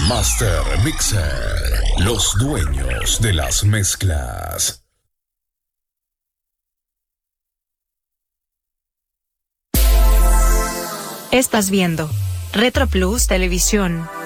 Master Mixer, los dueños de las mezclas. Estás viendo Retro Plus Televisión.